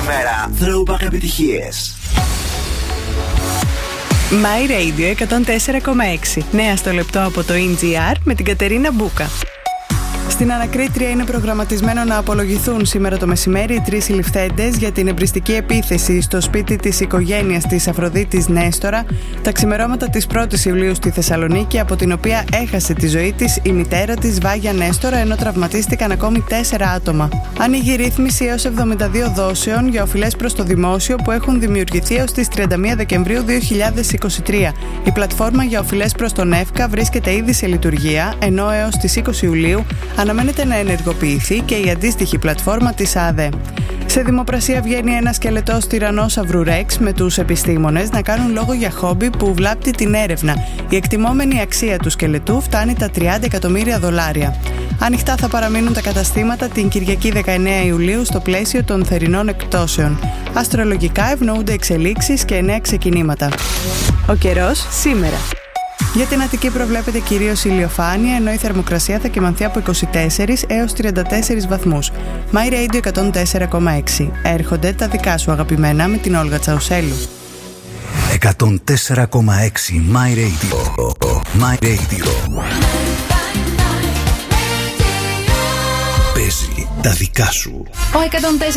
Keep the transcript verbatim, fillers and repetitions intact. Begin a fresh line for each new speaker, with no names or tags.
ημέρα. Throwback επιτυχίες.
My Radio εκατόν τέσσερα κόμμα έξι. Νέα στο λεπτό από το ι τζι αρ με την Κατερίνα Μπούκα. Στην ανακρίτρια είναι προγραμματισμένο να απολογηθούν σήμερα το μεσημέρι οι τρεις συλληφθέντες για την εμπριστική επίθεση στο σπίτι της οικογένειας της Αφροδίτης Νέστορα τα ξημερώματα της πρώτης Ιουλίου στη Θεσσαλονίκη, από την οποία έχασε τη ζωή της η μητέρα της Βάγια Νέστορα, ενώ τραυματίστηκαν ακόμη τέσσερα άτομα. Ανοίγει ρύθμιση έως εβδομήντα δύο δόσεων για οφειλές προς το δημόσιο που έχουν δημιουργηθεί έως τις τριάντα μία Δεκεμβρίου δύο χιλιάδες είκοσι τρία. Η πλατφόρμα για οφειλές προς τον ΕΦΚΑ βρίσκεται ήδη σε λειτουργία, ενώ έως τις είκοσι Ιουλίου αναμένεται να ενεργοποιηθεί και η αντίστοιχη πλατφόρμα της ΑΔΕ. Σε δημοπρασία βγαίνει ένα σκελετός τυραννόσαυρου Ρεξ με τους επιστήμονες να κάνουν λόγο για χόμπι που βλάπτει την έρευνα. Η εκτιμόμενη αξία του σκελετού φτάνει τα τριάντα εκατομμύρια δολάρια. Ανοιχτά θα παραμείνουν τα καταστήματα την Κυριακή δεκαεννέα Ιουλίου στο πλαίσιο των θερινών εκπτώσεων. Αστρολογικά ευνοούνται εξελίξεις και νέα ξεκινήματα. Ο καιρός σήμερα. Για την Αττική προβλέπεται κυρίως ηλιοφάνεια, ενώ η θερμοκρασία θα κυμανθεί από είκοσι τέσσερα έως τριάντα τέσσερα βαθμούς. My Radio εκατόν τέσσερα κόμμα έξι. Έρχονται τα δικά σου αγαπημένα με την Όλγα Τσαουσέλου.
εκατόν τέσσερα κόμμα έξι My Radio. My Radio. Παίζει τα δικά σου.
Ο εκατόν τέσσερα